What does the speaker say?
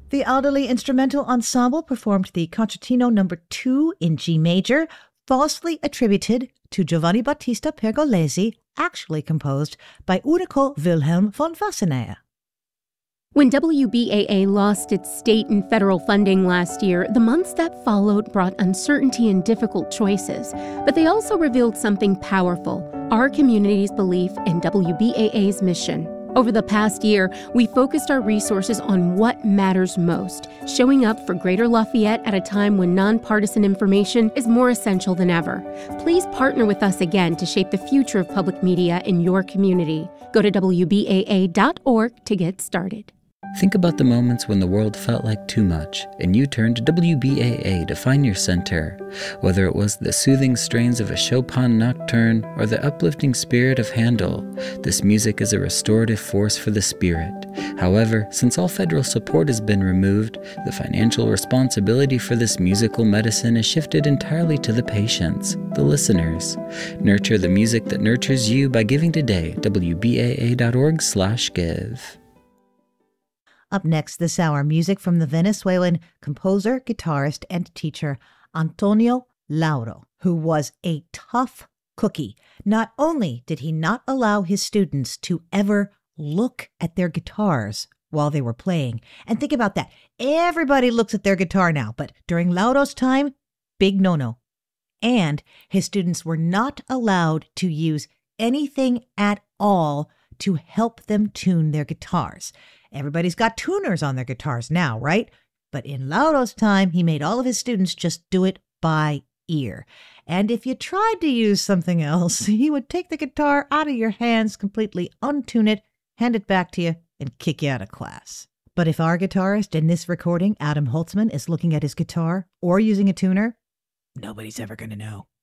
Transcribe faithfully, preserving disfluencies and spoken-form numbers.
The Elderly Instrumental Ensemble performed the Concertino number two in G major, falsely attributed to Giovanni Battista Pergolesi, actually composed by Ulrico Wilhelm von Wassenaer. When W B A A lost its state and federal funding last year, the months that followed brought uncertainty and difficult choices. But they also revealed something powerful: our community's belief in W B A A's mission. Over the past year, we focused our resources on what matters most, showing up for Greater Lafayette at a time when nonpartisan information is more essential than ever. Please partner with us again to shape the future of public media in your community. Go to W B A A dot org to get started. Think about the moments when the world felt like too much, and you turned to W B A A to find your center. Whether it was the soothing strains of a Chopin nocturne or the uplifting spirit of Handel, this music is a restorative force for the spirit. However, since all federal support has been removed, the financial responsibility for this musical medicine is shifted entirely to the patients, the listeners. Nurture the music that nurtures you by giving today. W B A A dot org slash give. Up next this hour, music from the Venezuelan composer, guitarist, and teacher Antonio Lauro, who was a tough cookie. Not only did he not allow his students to ever look at their guitars while they were playing, and think about that, everybody looks at their guitar now, but during Lauro's time, big no-no. And his students were not allowed to use anything at all to help them tune their guitars. Everybody's got tuners on their guitars now, right? But in Lauro's time, he made all of his students just do it by ear. And if you tried to use something else, he would take the guitar out of your hands, completely untune it, hand it back to you, and kick you out of class. But if our guitarist in this recording, Adam Holtzman, is looking at his guitar or using a tuner, nobody's ever going to know.